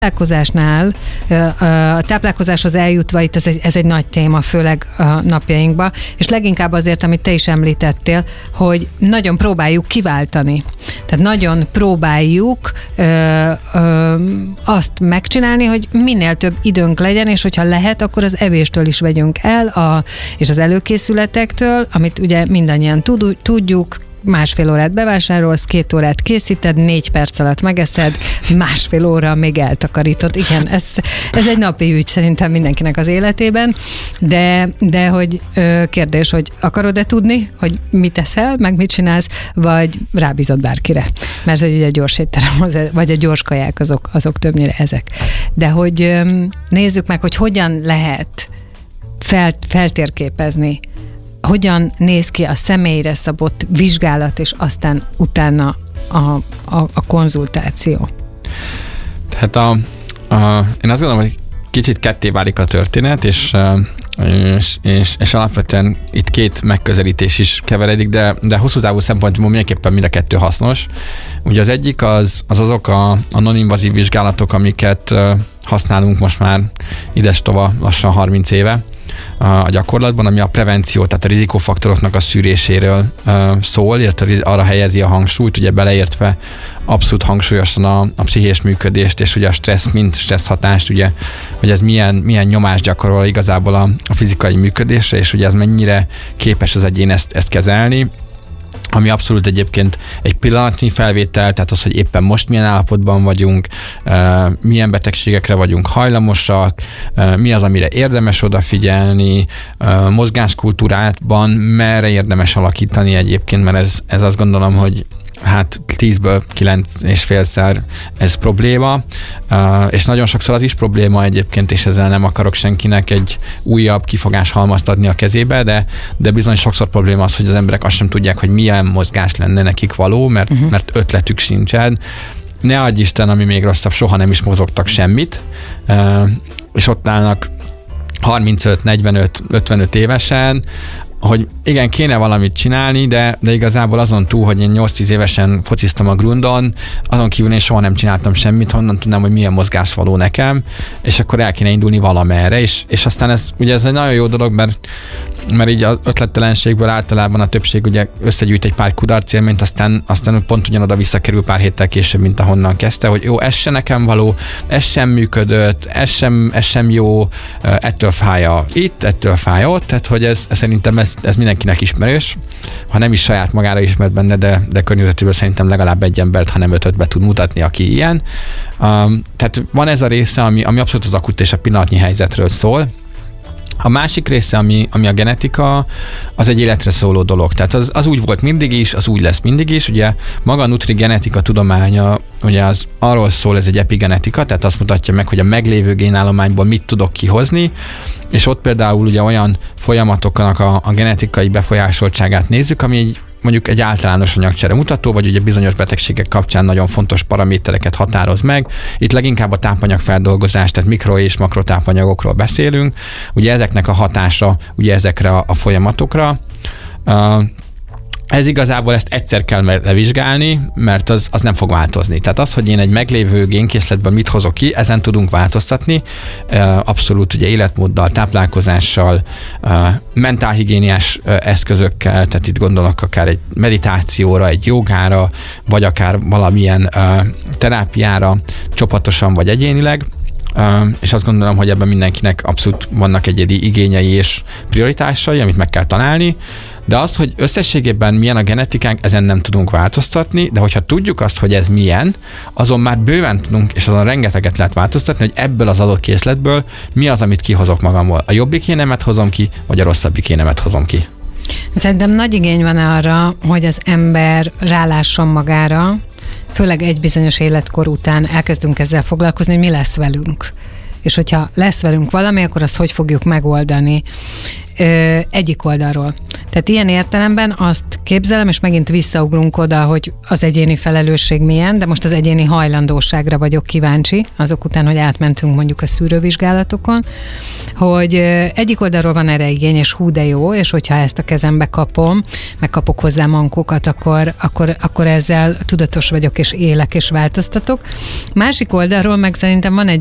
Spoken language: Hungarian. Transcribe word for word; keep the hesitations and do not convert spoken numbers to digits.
táplálkozásnál, a táplálkozáshoz eljutva, itt ez egy, ez egy nagy téma, főleg a napjainkban, és leginkább azért, amit te is említettél, hogy nagyon próbáljuk kiváltani. Tehát nagyon próbáljuk ö, ö, azt megcsinálni, hogy minél több időnk legyen, és hogyha lehet, akkor az evéstől is vegyünk el, a, és az előkészületektől, amit ugye mindannyian tud, tudjuk, másfél órát bevásárolsz, két órát készíted, négy perc alatt megeszed, másfél óra még eltakarítod. Igen, ez, ez egy napi ügy szerintem mindenkinek az életében, de, de hogy ö, kérdés, hogy akarod-e tudni, hogy mit eszel, meg mit csinálsz, vagy rábízod bárkire. Mert hogy ugye a gyors étterem, az, vagy a gyors kaják, azok, azok többnyire ezek. De hogy ö, nézzük meg, hogy hogyan lehet fel, feltérképezni, hogyan néz ki a személyre szabott vizsgálat, és aztán utána a, a, a konzultáció? Tehát a, a, én azt gondolom, hogy kicsit ketté válik a történet, és, és, és, és alapvetően itt két megközelítés is keveredik, de, de hosszú távú szempontból mindenképpen mind a kettő hasznos. Ugye az egyik az, az azok a, a non-invazív vizsgálatok, amiket használunk most már idestova lassan harminc éve a gyakorlatban, ami a prevenció, tehát a rizikófaktoroknak a szűréséről uh, szól, illetve arra helyezi a hangsúlyt, ugye beleértve abszolút hangsúlyosan a, a pszichés működést, és ugye a stressz, mint stressz hatást, ugye, hogy ez milyen, milyen nyomást gyakorol igazából a, a fizikai működésre, és ugye ez mennyire képes az egyén ezt, ezt kezelni, ami abszolút egyébként egy pillanatnyi felvétel, tehát az, hogy éppen most milyen állapotban vagyunk, milyen betegségekre vagyunk hajlamosak, mi az, amire érdemes odafigyelni, mozgáskultúrátban merre érdemes alakítani egyébként, mert ez, ez azt gondolom, hogy hát tízből kilenc és félszer ez probléma, és nagyon sokszor az is probléma egyébként, és ezzel nem akarok senkinek egy újabb kifogás halmazt adni a kezébe, de, de bizony sokszor probléma az, hogy az emberek azt sem tudják, hogy milyen mozgás lenne nekik való, mert, uh-huh. mert ötletük sincsen. Ne adj Isten, ami még rosszabb, soha nem is mozogtak semmit, és ott állnak harmincöt, negyvenöt, ötvenöt évesen, hogy igen, kéne valamit csinálni, de, de igazából azon túl, hogy én nyolc-tíz évesen fociztam a grundon, azon kívül én soha nem csináltam semmit, honnan tudnám, hogy milyen mozgás való nekem, és akkor el kéne indulni valamerre, és, és aztán ez, ugye ez egy nagyon jó dolog, mert, mert így az ötlettelenségből általában a többség ugye összegyűjt egy pár kudarcélményt, aztán, aztán pont ugyanoda visszakerül pár héttel később, mint ahonnan kezdte, hogy jó, ez se nekem való, ez sem működött, ez sem, ez sem jó, ettől fáj a itt, ettől fáj ott, tehát hogy ez, ez szerintem ez Ez mindenkinek ismerős, ha nem is saját magára ismert benne, de, de környezetéből szerintem legalább egy embert, ha nem ötöt be tud mutatni, aki ilyen. Um, tehát van ez a része, ami, ami abszolút az akut és a pillanatnyi helyzetről szól. A másik része, ami, ami a genetika, az egy életre szóló dolog. Tehát az, az úgy volt mindig is, az úgy lesz mindig is. Ugye maga a nutrigenetika tudománya, ugye az arról szól, ez egy epigenetika, tehát azt mutatja meg, hogy a meglévő génállományból mit tudok kihozni, és ott például ugye olyan folyamatoknak a, a genetikai befolyásoltságát nézzük, ami egy mondjuk egy általános anyagcsere mutató, vagy ugye bizonyos betegségek kapcsán nagyon fontos paramétereket határoz meg. Itt leginkább a tápanyagfeldolgozás, tehát mikro- és makrotápanyagokról beszélünk. Ugye ezeknek a hatása ugye ezekre a, a folyamatokra. Uh, Ez igazából ezt egyszer kell levizsgálni, mert az, az nem fog változni. Tehát az, hogy én egy meglévő génkészletből mit hozok ki, ezen tudunk változtatni, abszolút ugye életmóddal, táplálkozással, mentálhigiéniás eszközökkel, tehát itt gondolok akár egy meditációra, egy jogára, vagy akár valamilyen terápiára, csapatosan vagy egyénileg. Uh, és azt gondolom, hogy ebben mindenkinek abszolút vannak egyedi igényei és prioritásai, amit meg kell találni, de az, hogy összességében milyen a genetikánk, ezen nem tudunk változtatni, de hogyha tudjuk azt, hogy ez milyen, azon már bőven tudunk, és azon rengeteget lehet változtatni, hogy ebből az adott készletből mi az, amit kihozok magamból. A jobbik énemet hozom ki, vagy a rosszabbik énemet hozom ki. Szerintem nagy igény van arra, hogy az ember rálásson magára, főleg egy bizonyos életkor után elkezdünk ezzel foglalkozni, hogy mi lesz velünk. És hogyha lesz velünk valami, akkor azt hogy fogjuk megoldani. ö, egyik oldalról. Tehát ilyen értelemben azt képzelem, és megint visszaugrunk oda, hogy az egyéni felelősség milyen, de most az egyéni hajlandóságra vagyok kíváncsi, azok után, hogy átmentünk mondjuk a szűrővizsgálatokon, hogy egyik oldalról van erre igény, és hú de jó, és hogyha ezt a kezembe kapom, meg kapok hozzá mankókat, akkor, akkor, akkor ezzel tudatos vagyok, és élek, és változtatok. Másik oldalról meg szerintem van egy